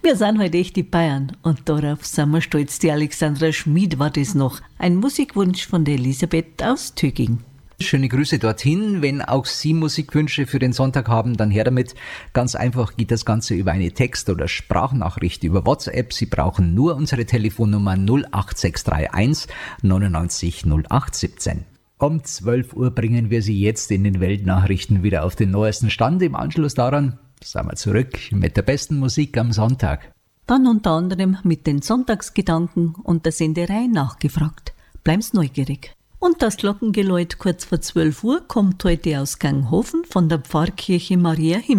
Wir sind heute echt die Bayern und darauf sind wir stolz. Die Alexandra Schmid war das noch. Ein Musikwunsch von der Elisabeth aus Töging. Schöne Grüße dorthin. Wenn auch Sie Musikwünsche für den Sonntag haben, dann her damit. Ganz einfach geht das Ganze über eine Text- oder Sprachnachricht über WhatsApp. Sie brauchen nur unsere Telefonnummer 08631 99 0817. Um 12 Uhr bringen wir Sie jetzt in den Weltnachrichten wieder auf den neuesten Stand. Im Anschluss daran sind wir zurück mit der besten Musik am Sonntag. Dann unter anderem mit den Sonntagsgedanken und der Senderei nachgefragt. Bleiben's neugierig. Und das Glockengeläut kurz vor 12 Uhr kommt heute aus Ganghofen von der Pfarrkirche Maria Himmel.